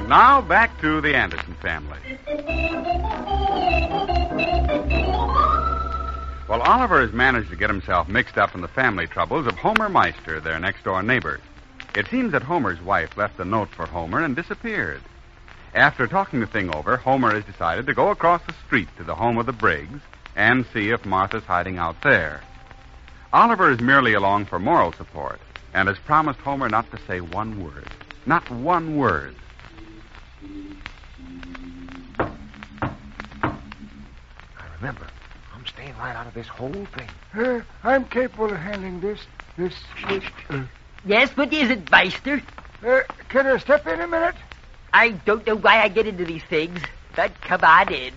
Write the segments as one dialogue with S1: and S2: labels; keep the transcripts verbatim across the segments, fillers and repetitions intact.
S1: Now, back to the Anderson family. Well, Oliver has managed to get himself mixed up in the family troubles of Homer Meister, their next-door neighbor. It seems that Homer's wife left a note for Homer and disappeared. After talking the thing over, Homer has decided to go across the street to the home of the Briggs and see if Martha's hiding out there. Oliver is merely along for moral support and has promised Homer not to say one word. Not one word.
S2: I remember, I'm staying right out of this whole thing.
S3: Uh, I'm capable of handling this. This. this uh,
S4: Yes, what is it, Meister?
S3: uh, can I step in a minute?
S4: I don't know why I get into these things, but come on in.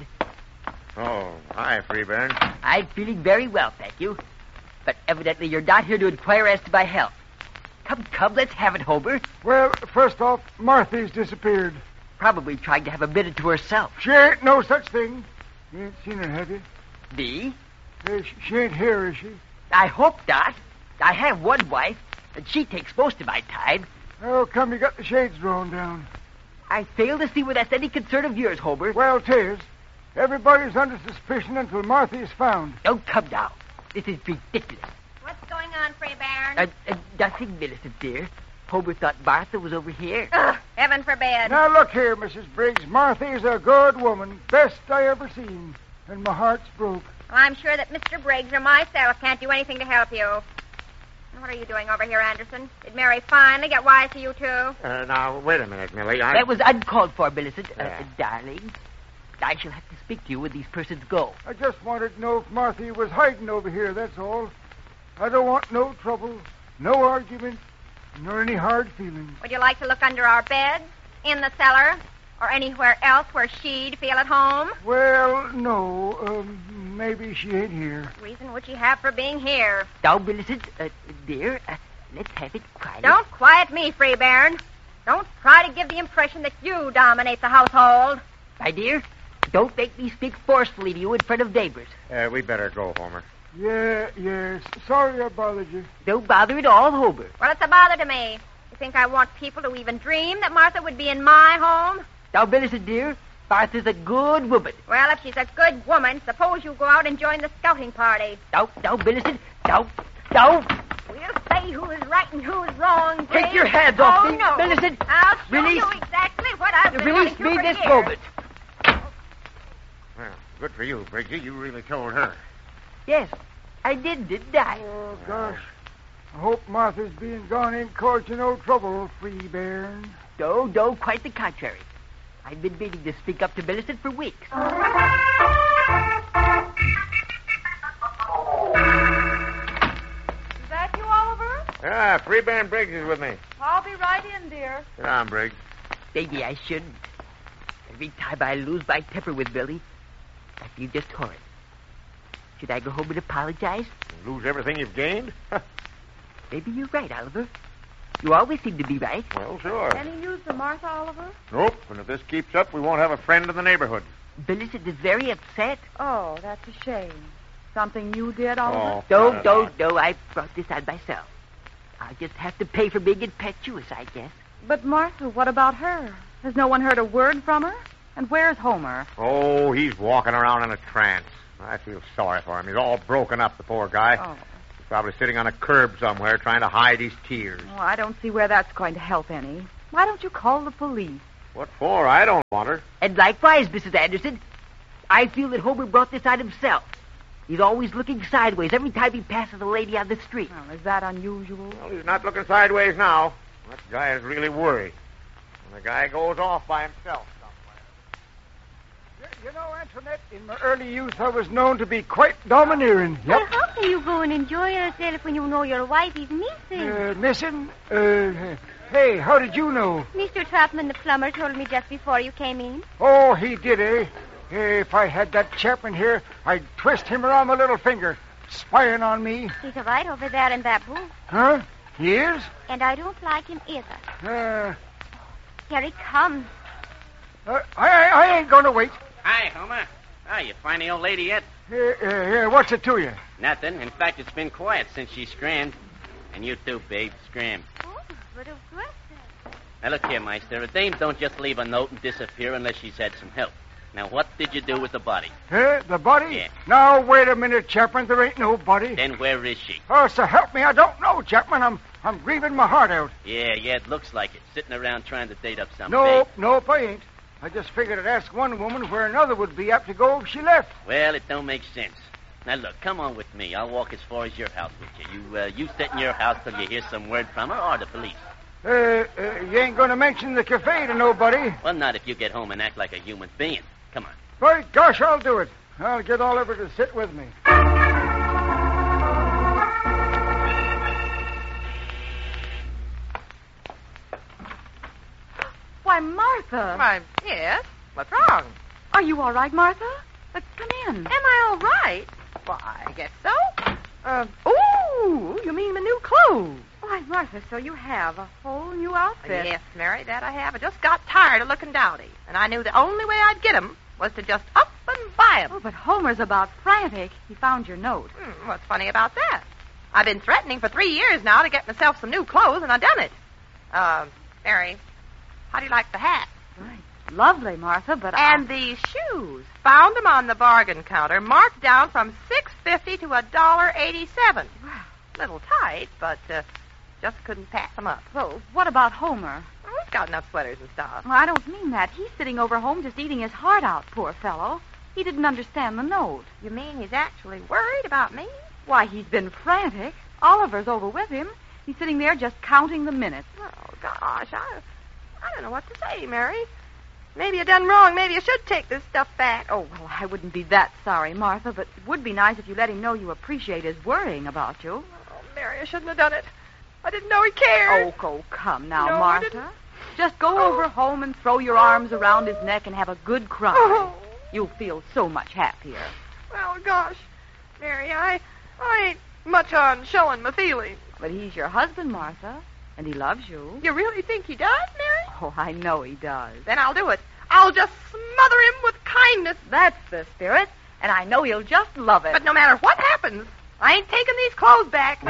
S2: Oh, hi, Freeburn.
S4: I'm feeling very well, thank you. But evidently you're not here to inquire as to my health. Come, come, let's have it, Homer.
S3: Well, first off, Marthy's disappeared.
S4: Probably trying to have a minute to herself.
S3: She ain't no such thing. You ain't seen her, have you?
S4: Me?
S3: Uh, she, she ain't here, is she?
S4: I hope not. I have one wife, and she takes most of my time.
S3: Oh, come, you got the shades drawn down.
S4: I fail to see where that's any concern of yours, Homer.
S3: Well, 'tis. Everybody's under suspicion until Marthy is found.
S4: Don't come now. This is ridiculous.
S5: What's going on, Freeburn?
S4: Uh, uh, nothing, Millicent, dear. Homer thought Martha was over here.
S5: Ugh, heaven forbid.
S3: Now, look here, Missus Briggs. Marthy's a good woman. Best I ever seen. And my heart's broke.
S5: Well, I'm sure that Mister Briggs or myself can't do anything to help you. What are you doing over here, Anderson? Did Mary finally get wise to you, too?
S2: Uh, now, wait a minute, Millie. I...
S4: That was uncalled for, Millicent. Uh,
S2: Yeah.
S4: uh, darling, I shall have to speak to you when these persons go.
S3: I just wanted to know if Marthy was hiding over here, that's all. I don't want no trouble, no argument, nor any hard feelings.
S5: Would you like to look under our beds, in the cellar, or anywhere else where she'd feel at home?
S3: Well, no. Um, maybe she ain't here.
S5: What reason would she have for being here?
S4: Now, Millicent, uh, dear, uh, let's have it quiet.
S5: Don't quiet me, Freeburn. Don't try to give the impression that you dominate the household.
S4: My dear, don't make me speak forcefully to you in front of neighbors.
S2: Uh, we better go, Homer.
S3: Yeah, yes. Sorry I bothered you.
S4: Don't bother at all, Homer.
S5: Well, it's a bother to me. You think I want people to even dream that Martha would be in my home?
S4: Now, Millicent, dear, Martha's a good woman.
S5: Well, if she's a good woman, suppose you go out and join the scouting party.
S4: Now, now, Millicent, now, now.
S5: We'll say who is right and who is wrong,
S4: Take
S5: Briggs.
S4: your hands off
S5: oh,
S4: me,
S5: no.
S4: Millicent.
S5: I'll show
S4: Release-
S5: you exactly what I've been
S4: Release
S5: wanting
S4: me
S5: to
S4: this
S5: for years.
S4: moment.
S2: Well, good for you, Briggsy. You really told her.
S4: Yes, I did, didn't I?
S3: Oh, gosh. I hope Martha's being gone ain't caused you no trouble, Freeburn.
S4: No, no, quite the contrary. I've been meaning to speak up to Millicent for weeks.
S5: Is that you, Oliver?
S2: Ah, Freeburn Briggs is with me.
S5: I'll be right in, dear.
S2: Sit down, Briggs.
S4: Maybe I shouldn't. Every time I lose my temper with Billy, I feel just horrid. Should I go home and apologize?
S2: You lose everything you've gained?
S4: Maybe you're right, Oliver. You always seem to be right.
S2: Well, sure.
S5: Any news from Martha, Oliver?
S2: Nope. And if this keeps up, we won't have a friend in the neighborhood.
S4: Millicent is very upset.
S6: Oh, that's a shame. Something you did, Oliver?
S2: Oh,
S4: No,
S2: cut it
S4: no,
S2: out.
S4: no, I brought this on myself. I'll just have to pay for being impetuous, I guess.
S6: But, Martha, what about her? Has no one heard a word from her? And where's Homer?
S2: Oh, he's walking around in a trance. I feel sorry for him. He's all broken up, the poor guy.
S6: Oh,
S2: He's probably sitting on a curb somewhere trying to hide his tears.
S6: well, I don't see where that's going to help any. Why don't you call the police?
S2: What for? I don't want her.
S4: And likewise, Missus Anderson, I feel that Homer brought this on himself. He's always looking sideways every time he passes a lady on the street.
S6: Well, is that unusual?
S2: Well, he's not looking sideways now. That guy is really worried. And the guy goes off by himself somewhere.
S3: You know, Antoinette, in my early youth, I was known to be quite domineering.
S7: Well,
S3: Yep.
S7: how can you go and enjoy yourself when you know your wife is missing?
S3: Uh, missing? Uh, hey, how did you know?
S7: Mister Trotman, the plumber, told me just before you came in.
S3: Oh, he did, eh? Hey, if I had that chap in here, I'd twist him around my little finger, spying on me.
S7: He's right over there in that booth,
S3: Huh? He is?
S7: and I don't like him either.
S3: Uh,
S7: Here he comes.
S3: uh I, I, I ain't going to wait.
S8: Hi, Homer. Oh, you find the old lady yet?
S3: Uh, uh, uh, what's it to you?
S8: Nothing. In fact, it's been quiet since she scrammed. And you too, babe. Scram.
S7: Oh, but of course.
S8: Now, look here, Meister. A dame don't just leave a note and disappear unless she's had some help. Now, what did you do with the body?
S3: Hey, the body?
S8: Yeah.
S3: Now, wait a minute, Chapman. There ain't no body.
S8: Then where is she?
S3: Oh, so help me, I don't know, Chapman. I'm I'm grieving my heart out.
S8: Yeah, yeah, it looks like it. Sitting around trying to date up some
S3: Nope,
S8: babe.
S3: nope, I ain't. I just figured I'd ask one woman where another would be apt to go if she left.
S8: Well, it don't make sense. Now, look, come on with me. I'll walk as far as your house with you. You, uh, you sit in your house till you hear some word from her or the police.
S3: Uh, uh you ain't going to mention the cafe to nobody.
S8: Well, not if you get home and act like a human being. Come on.
S3: By gosh, I'll do it. I'll get Oliver to sit with me.
S6: Why, Martha.
S9: Why, yes. What's wrong?
S6: Are you all right, Martha? Uh, come in.
S9: Am I all right? Why, I guess so. Uh, ooh, you mean my new clothes?
S6: Why, Martha, so you have a whole new outfit.
S9: Yes, Mary, that I have. I just got tired of looking dowdy, and I knew the only way I'd get 'em was to just up and buy 'em.
S6: Oh, but Homer's about frantic. He found your note.
S9: Hmm, what's funny about that? I've been threatening for three years now to get myself some new clothes, and I've done it. Uh, Mary, how do you like the hat?
S6: Right. Lovely, Martha, but
S9: And
S6: I...
S9: these shoes. Found them on the bargain counter, marked down from six fifty to a dollar eighty-seven.
S6: Wow.
S9: Little tight, but uh, just couldn't pass them up.
S6: Well, what about Homer?
S9: Well, he's got enough sweaters and stuff.
S6: Well, I don't mean that. He's sitting over home just eating his heart out, poor fellow. He didn't understand the note.
S9: You mean he's actually worried about me?
S6: Why, he's been frantic. Oliver's over with him. He's sitting there just counting the minutes.
S9: Oh, gosh, I, I don't know what to say, Mary. Maybe I done wrong. Maybe I should take this stuff back.
S6: Oh, well, I wouldn't be that sorry, Martha, but it would be nice if you let him know you appreciate his worrying about you.
S9: Oh, Mary, I shouldn't have done it. I didn't know he cared.
S6: Oh, oh come now,
S9: No, I
S6: Martha.
S9: didn't.
S6: Just go
S9: Oh.
S6: over home and throw your arms around his neck and have a good cry.
S9: Oh.
S6: You'll feel so much happier.
S9: Well, gosh, Mary, I, I ain't much on showing my feelings.
S6: But he's your husband, Martha, and he loves you.
S9: You really think he does, Mary?
S6: Oh, I know he does.
S9: Then I'll do it. I'll just smother him with kindness.
S6: That's the spirit, and I know he'll just love it.
S9: But no matter what happens, I ain't taking these clothes back.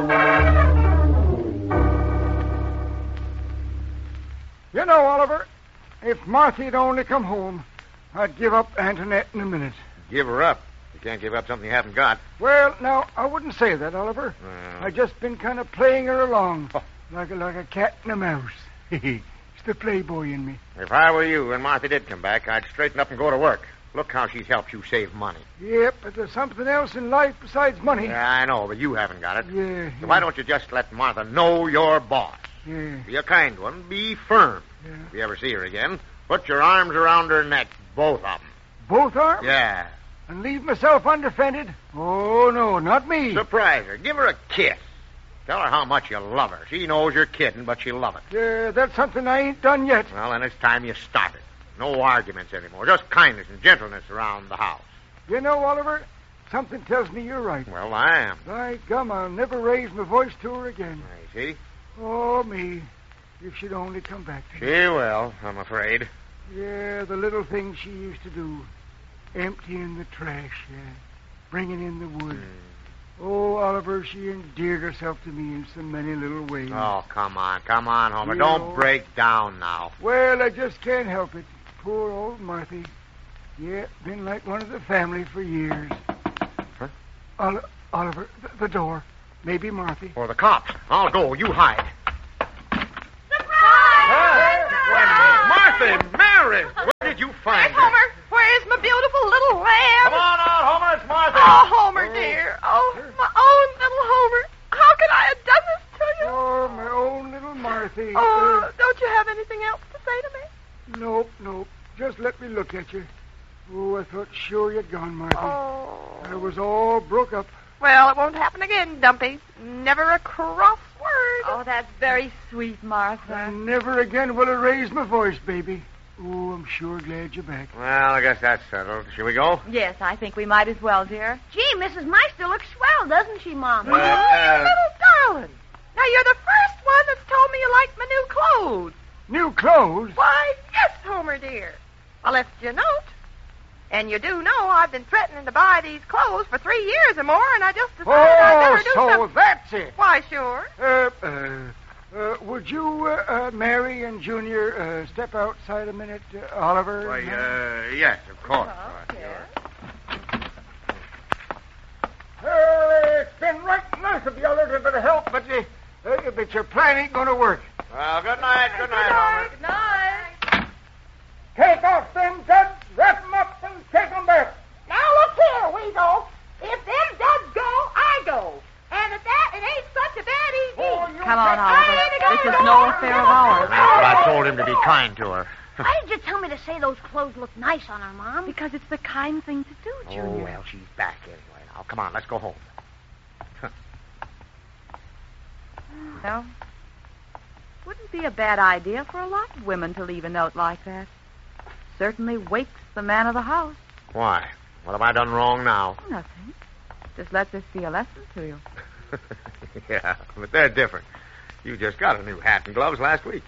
S3: You know, Oliver, if Marthy'd only come home, I'd give up Antoinette in a minute.
S2: Give her up. You can't give up something you haven't got.
S3: Well, now, I wouldn't say that, Oliver.
S2: Uh,
S3: I just been kind of playing her along, like a, like a cat and a mouse. It's the playboy in me.
S2: If I were you and Martha did come back, I'd straighten up and go to work. Look how she's helped you save money.
S3: Yep, but there's something else in life besides money.
S2: Yeah, I know, but you haven't got it.
S3: Yeah.
S2: So why don't you just let Martha know you're boss?
S3: Yeah.
S2: Be a kind one. Be firm.
S3: Yeah.
S2: If you ever see her again, put your arms around her neck, both of them.
S3: Both arms?
S2: Yeah.
S3: And leave myself undefended? Oh, no, not me.
S2: Surprise her. Give her a kiss. Tell her how much you love her. She knows you're kidding, but she'll love it.
S3: Yeah, that's something I ain't done yet.
S2: Well, then it's time you started. No arguments anymore. Just kindness and gentleness around the house.
S3: You know, Oliver, something tells me you're right.
S2: Well, I am.
S3: By gum, I'll never raise my voice to her again.
S2: I see.
S3: Oh, me. If she'd only come back to
S2: She
S3: me.
S2: will, I'm afraid.
S3: Yeah, the little things she used to do. Emptying the trash, yeah. Bringing in the wood.
S2: Hmm.
S3: Oh, Oliver, she endeared herself to me in so many little ways.
S2: Oh, come on. Come on, Homer.
S3: You
S2: Don't
S3: know-
S2: break down now.
S3: Well, I just can't help it. Poor old Marthy. Yeah, been like one of the family for years.
S2: Huh?
S3: Oli- Oliver, th- the door. Maybe Marthy.
S2: For the cops. I'll go. You hide. Martha, Mary, where did you find
S9: Where's
S2: her?
S9: Homer? Where's my beautiful little lamb?
S2: Come on out, Homer. It's Martha.
S9: Oh, Homer, dear. Oh, my own little Homer. How could I have done this to you?
S3: Oh, my own little Marthy.
S9: Oh, don't you have anything else to say to me?
S3: Uh, nope, nope. Just let me look at you. Oh, I thought sure you'd gone, Marthy.
S9: Oh.
S3: I was all broke up.
S9: Well, it won't happen again, Dumpy. Never a cross word.
S6: Oh, that's very sweet, Martha.
S3: And never again will I raise my voice, baby. Oh, I'm sure glad you're back.
S2: Well, I guess that's settled. Shall we go?
S6: Yes, I think we might as well, dear.
S7: Gee, Missus Meister looks swell, doesn't she, Mom?
S2: Uh, uh,
S9: Little darling. Now, you're the first one that's told me you liked my new clothes.
S3: New clothes?
S9: Why, yes, Homer, dear. I left you a note. And you do know I've been threatening to buy these clothes for three years or more, and I just decided I'd
S3: Oh,
S9: better do
S3: so
S9: something.
S3: that's it.
S9: Why, sure.
S3: Uh, uh, Uh, would you, uh, uh, Mary and Junior, uh, step outside a minute, uh, Oliver?
S2: Why, uh, yes, of course.
S3: Uh, it's been right nice of the others a bit of help, but, uh, uh, but your plan ain't going to work.
S2: Well, good night, good night, Homer.
S9: Good night.
S3: Take off them duds, wrap 'em up, and take 'em back.
S9: Now look here, Weasel. If them duds go, I go. And at that, it ain't such a bad evening.
S6: Come on, Oliver. This is no affair of ours.
S2: That's what I told him, to be kind to her.
S7: Why did you tell me to say those clothes look nice on her, Mom?
S6: Because it's the kind thing to do,
S2: Oh,
S6: Junior.
S2: well, she's back anyway. Now, come on, let's go home.
S6: Well, wouldn't be a bad idea for a lot of women to leave a note like that. Certainly wakes the man of the house.
S2: Why? What have I done wrong now?
S6: Nothing. Just lets us be a lesson to you.
S2: Yeah, but they're different. You just got a new hat and gloves last week.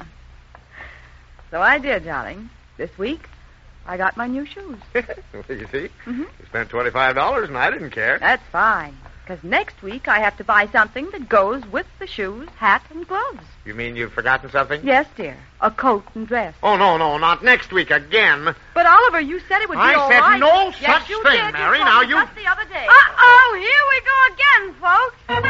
S6: So I did, darling. This week, I got my new shoes.
S2: You see?
S6: Mm-hmm.
S2: You spent twenty-five dollars and I didn't care.
S6: That's fine. Because next week, I have to buy something that goes with the shoes, hat, and gloves.
S2: You mean you've forgotten something?
S6: Yes, dear. A coat and dress.
S2: Oh, no, no, not next week again.
S6: But, Oliver, you said it would be
S2: I
S6: all
S2: said
S6: right.
S2: no
S6: Yes,
S2: such
S6: you
S2: thing,
S6: did.
S2: Mary.
S6: You
S2: Now
S6: told me
S2: you-
S6: just the other day.
S9: Uh-oh, here we go again, folks.